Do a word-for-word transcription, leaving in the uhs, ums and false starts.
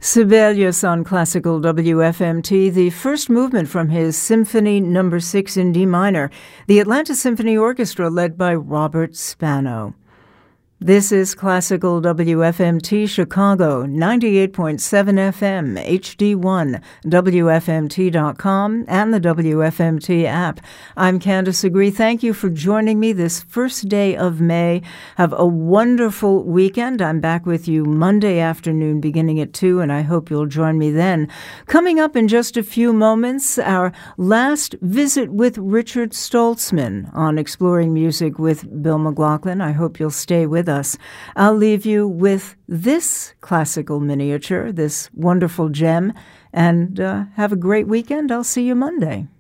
Sibelius on Classical W F M T, the first movement from his Symphony Number six in D minor, the Atlanta Symphony Orchestra led by Robert Spano. This is Classical W F M T Chicago, ninety-eight point seven F M, H D one, W F M T dot com, and the W F M T app. I'm Candace Agree. Thank you for joining me this first day of May. Have a wonderful weekend. I'm back with you Monday afternoon beginning at two, and I hope you'll join me then. Coming up in just a few moments, our last visit with Richard Stoltzman on Exploring Music with Bill McLaughlin. I hope you'll stay with us. I'll leave you with this classical miniature, this wonderful gem, and uh, have a great weekend. I'll see you Monday.